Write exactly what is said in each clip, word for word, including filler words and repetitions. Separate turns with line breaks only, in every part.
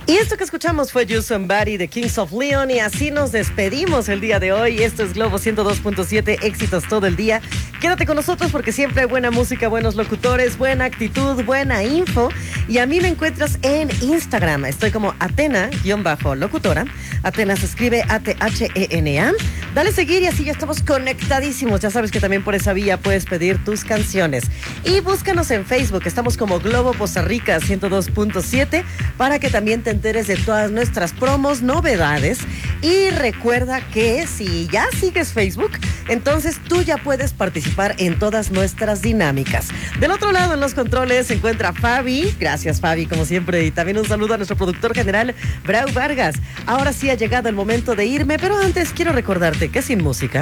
Y esto que escuchamos fue You Somebody de Kings of Leon, y así nos despedimos el día de hoy. Esto es Globo ciento dos punto siete, éxitos todo el día. Quédate con nosotros porque siempre hay buena música, buenos locutores, buena actitud, buena info. Y a mí me encuentras en Instagram. Estoy como Atena-locutora. Atena se escribe A T H E N A. Dale seguir y así ya estamos conectadísimos. Ya sabes que también por esa vía puedes pedir tus canciones. Y búscanos en Facebook. Estamos como Globo Poza Rica ciento dos punto siete para que también te enteres de todas nuestras promos, novedades. Y recuerda que si ya sigues Facebook, entonces tú ya puedes participar en todas nuestras dinámicas. Del otro lado en los controles se encuentra Fabi. Gracias, Fabi, como siempre. Y también un saludo a nuestro productor general, Brau Vargas. Ahora sí ha llegado el momento de irme, pero antes quiero recordarte que sin música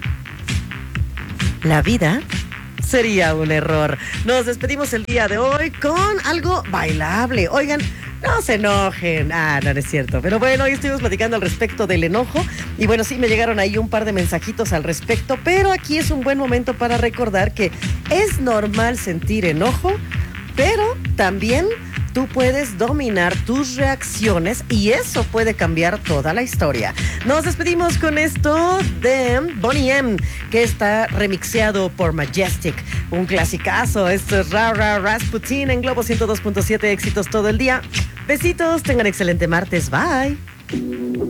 la vida sería un error. Nos despedimos el día de hoy con algo bailable. Oigan, no se enojen. Ah, no, no es cierto. Pero bueno, hoy estuvimos platicando al respecto del enojo. Y bueno, sí, me llegaron ahí un par de mensajitos al respecto. Pero aquí es un buen momento para recordar que es normal sentir enojo, pero también tú puedes dominar tus reacciones y eso puede cambiar toda la historia. Nos despedimos con esto de Boney M, que está remixeado por Majestic. Un clasicazo. Esto es Ra Ra Rasputin en Globo ciento dos punto siete, éxitos todo el día. Besitos, tengan excelente martes. Bye.